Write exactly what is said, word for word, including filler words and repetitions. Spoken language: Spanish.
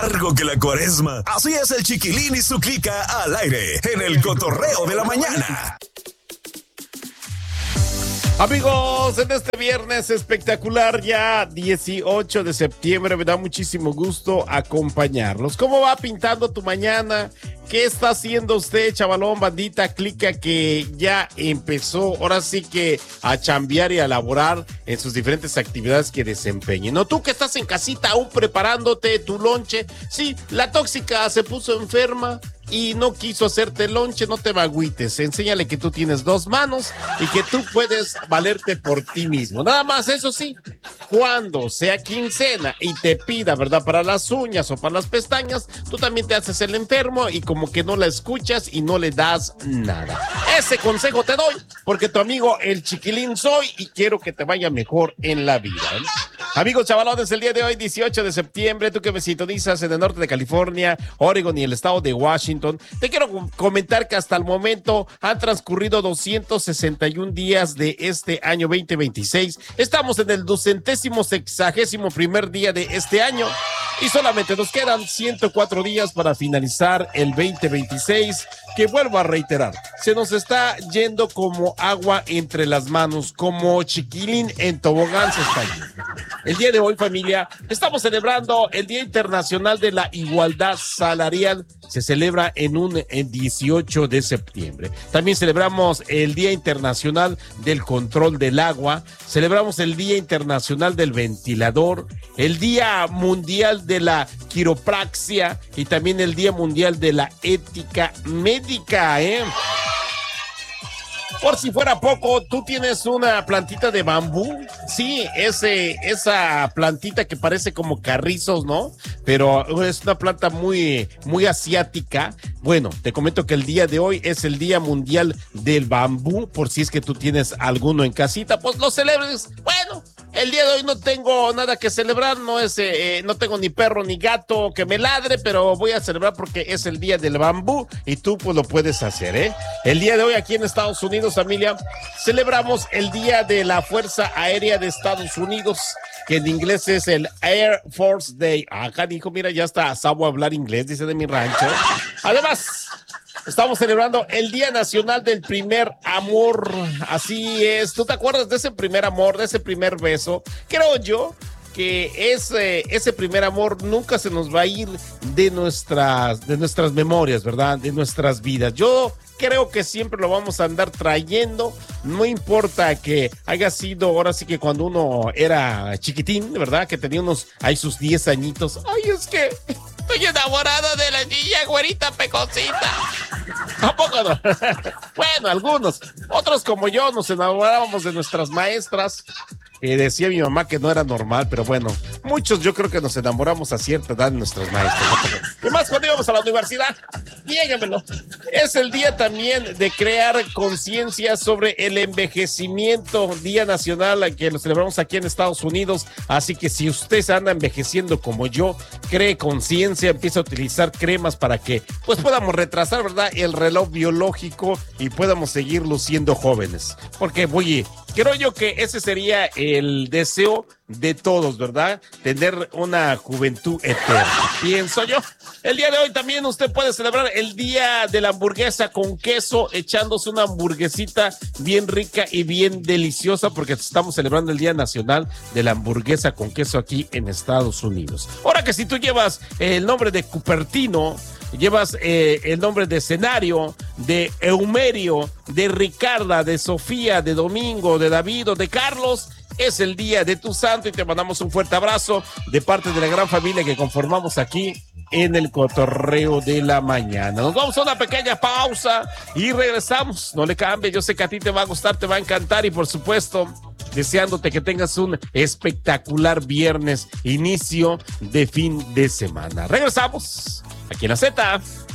largo que la cuaresma. Así es el Chiquilín y su clica al aire en el cotorreo de la mañana. Amigos, en este viernes espectacular, ya dieciocho de septiembre, me da muchísimo gusto acompañarlos. ¿Cómo va pintando tu mañana? ¿Qué está haciendo usted, chavalón, bandita, clica que ya empezó, ahora sí que a chambear y a laborar en sus diferentes actividades que desempeñe? No, tú que estás en casita aún preparándote tu lonche. Sí, la tóxica se puso enferma y no quiso hacerte lonche, no te agüites. Enséñale que tú tienes dos manos y que tú puedes valerte por ti mismo. Nada más, eso sí, cuando sea quincena y te pida, ¿verdad?, para las uñas o para las pestañas, tú también te haces el enfermo y como que no la escuchas y no le das nada. Ese consejo te doy porque tu amigo el Chiquilín soy y quiero que te vaya mejor en la vida, ¿eh? Amigos chavalones, el día de hoy, dieciocho de septiembre, tú que me sintonizas en el norte de California, Oregon y el estado de Washington, te quiero comentar que hasta el momento han transcurrido doscientos sesenta y un días de este año veinte veintiséis. Estamos en el ducentésimo sexagésimo primer día de este año y solamente nos quedan ciento cuatro días para finalizar el veinte veintiséis, que vuelvo a reiterar, se nos está yendo como agua entre las manos, como Chiquilín en tobogán se está yendo. El día de hoy, familia, estamos celebrando el Día Internacional de la Igualdad Salarial. Se celebra en un en dieciocho de septiembre. También celebramos el Día Internacional del Control del Agua. Celebramos el Día Internacional del Ventilador, el Día Mundial de la Quiropraxia y también el Día Mundial de la Ética Médica, ¿eh? Por si fuera poco, tú tienes una plantita de bambú. Sí, ese, esa plantita que parece como carrizos, ¿no? Pero es una planta muy, muy asiática. Bueno, te comento que el día de hoy es el Día Mundial del Bambú. Por si es que tú tienes alguno en casita, pues lo celebres. Bueno, el día de hoy no tengo nada que celebrar. No es, eh, no tengo ni perro ni gato que me ladre, pero voy a celebrar porque es el Día del Bambú y tú pues lo puedes hacer, ¿eh? El día de hoy aquí en Estados Unidos, familia, celebramos el Día de la Fuerza Aérea de Estados Unidos, que en inglés es el Air Force Day. Acá dijo, mira, ya está, sabo hablar inglés, dice de mi rancho. Además, estamos celebrando el Día Nacional del Primer Amor. Así es, ¿tú te acuerdas de ese primer amor, de ese primer beso? Creo yo que ese, ese primer amor nunca se nos va a ir de nuestras, de nuestras memorias, ¿verdad? De nuestras vidas. Yo creo que siempre lo vamos a andar trayendo, no importa que haya sido, ahora sí que cuando uno era chiquitín, ¿verdad? Que tenía unos, ahí sus diez añitos. Ay, es que estoy enamorada de la niña güerita pecosita. ¿A poco no? Bueno, algunos. Otros como yo nos enamorábamos de nuestras maestras. Eh, decía mi mamá que no era normal, pero bueno, muchos yo creo que nos enamoramos a cierta edad de nuestros maestros. Y más cuando íbamos a la universidad, dígamelo. Es el día también de crear conciencia sobre el envejecimiento, Día Nacional que lo celebramos aquí en Estados Unidos. Así que si usted se anda envejeciendo como yo, cree conciencia, empieza a utilizar cremas para que pues podamos retrasar, ¿verdad?, el reloj biológico y podamos seguir luciendo jóvenes. Porque, oye, creo yo que ese sería el deseo de todos, ¿verdad? Tener una juventud eterna, pienso yo. El día de hoy también usted puede celebrar el Día de la Hamburguesa con queso, echándose una hamburguesita bien rica y bien deliciosa, porque estamos celebrando el Día Nacional de la Hamburguesa con queso aquí en Estados Unidos. Ahora que si tú llevas el nombre de Cupertino, llevas eh, el nombre de Escenario, de Eumerio, de Ricarda, de Sofía, de Domingo, de David o de Carlos, es el día de tu santo y te mandamos un fuerte abrazo de parte de la gran familia que conformamos aquí en el cotorreo de la mañana. Nos vamos a una pequeña pausa y regresamos. No le cambies, yo sé que a ti te va a gustar, te va a encantar y por supuesto deseándote que tengas un espectacular viernes, inicio de fin de semana. Regresamos aquí en la Z.